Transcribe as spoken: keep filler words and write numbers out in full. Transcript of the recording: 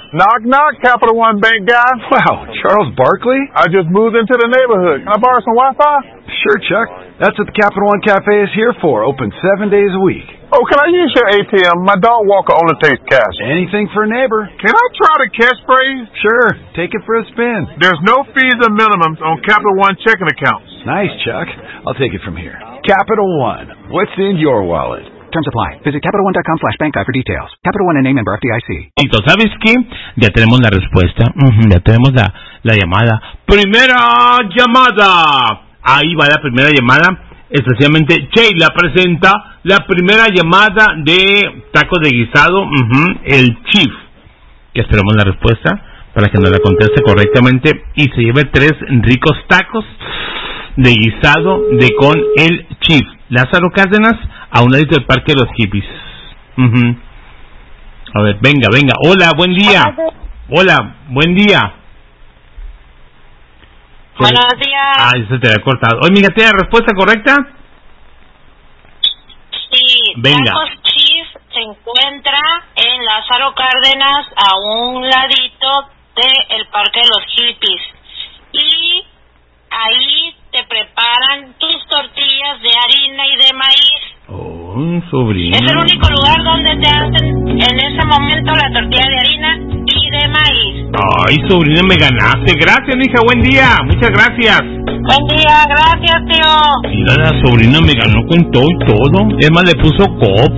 Knock, knock, Capital One Bank guy. Wow, Charles Barkley? I just moved into the neighborhood. Can I borrow some Wi-Fi? Sure, Chuck. That's what the Capital One Cafe is here for. Open seven days a week. Oh, can I use your A T M? My dog walker only takes cash. Anything for a neighbor. Can I try the catchphrase? Sure. Take it for a spin. There's no fees or minimums on Capital One checking accounts. Nice, Chuck. I'll take it from here. Capital One. What's in your wallet? Terms apply. Visit Capital One dot com slash bank guide for details. Capital One and name member F D I C. ¿Sabes qué? Ya tenemos la respuesta. Uh-huh, ya tenemos la, la llamada. Primera llamada. Ahí va la primera llamada. Especialmente Sheila presenta la primera llamada de tacos de guisado. Uh-huh, el Chief. Que esperemos la respuesta para que nos la conteste correctamente y se lleve tres ricos tacos de guisado de con el Chief. Lázaro Cárdenas, a un ladito del Parque de los Hippies. Uh-huh. A ver, venga, venga. Hola, buen día. Hola, buen día. Buenos días. Ah, se te había cortado. Oye, mija, ¿tiene la respuesta correcta? Sí. Venga. Tacos Chief se encuentra en Lázaro Cárdenas, a un ladito del Parque de los Hippies. Y ahí te preparan tus tortillas de harina y de maíz. Oh, sobrino. Es el único lugar donde te hacen en ese momento la tortilla de harina y de maíz. Ay, sobrina, me ganaste. Gracias, mija, buen día. Muchas gracias. Buen día, gracias, tío. Mira, la sobrina me ganó con todo y todo. Es más, le puso cop.